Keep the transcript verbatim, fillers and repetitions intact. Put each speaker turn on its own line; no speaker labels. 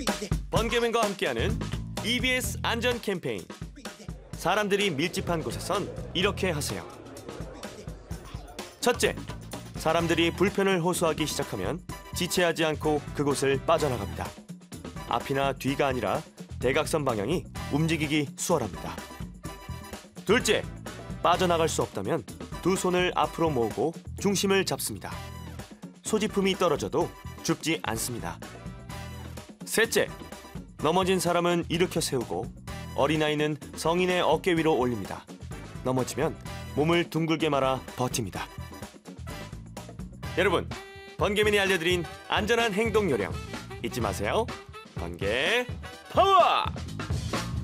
번개맨과 함께하는 이비에스 안전 캠페인. 사람들이 밀집한 곳에선 이렇게 하세요. 첫째, 사람들이 불편을 호소하기 시작하면 지체하지 않고 그곳을 빠져나갑니다. 앞이나 뒤가 아니라 대각선 방향이 움직이기 수월합니다. 둘째, 빠져나갈 수 없다면 두 손을 앞으로 모으고 중심을 잡습니다. 소지품이 떨어져도 줍지 않습니다. 셋째, 넘어진 사람은 일으켜 세우고 어린아이는 성인의 어깨 위로 올립니다. 넘어지면 몸을 둥글게 말아 버팁니다. 여러분, 번개맨이 알려드린 안전한 행동 요령 잊지 마세요. 번개 파워!